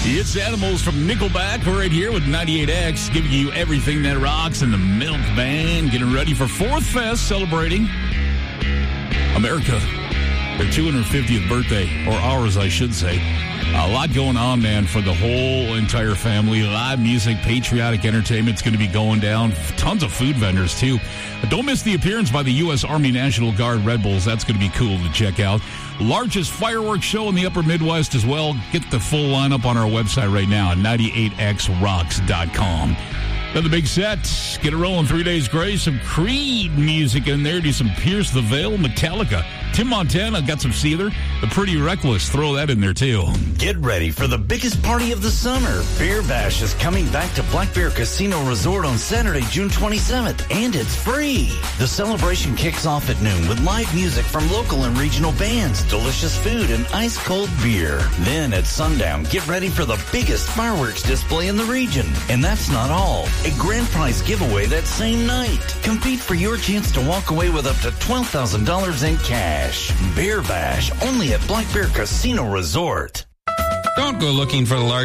It's Animals from Nickelback. We're right here with 98X, giving you everything that rocks in the Milk Band. Getting ready for Fourth Fest, celebrating America, their 250th birthday, or ours, I should say. A lot going on, man, for the whole entire family. Live music, patriotic entertainment's going to be going down. Tons of food vendors, too. Don't miss the appearance by the U.S. Army National Guard Red Bulls. That's going to be cool to check out. Largest fireworks show in the upper Midwest as well. Get the full lineup on our website right now at 98xrocks.com. Another big set. Get it rolling. 3 Days Grace. Some Creed music in there. Do some Pierce the Veil, Metallica. Tim Montana got some Seether. The Pretty Reckless. Throw that in there, too. Get ready for the biggest party of the summer. Beer Bash is coming back to Black Bear Casino Resort on Saturday, June 27th, and it's free. The celebration kicks off at noon with live music from local and regional bands, delicious food, and ice-cold beer. Then at sundown, get ready for the biggest fireworks display in the region. And that's not all. A grand prize giveaway that same night. Compete for your chance to walk away with up to $12,000 in cash. Beer Bash, only at Black Bear Casino Resort. Don't go looking for the large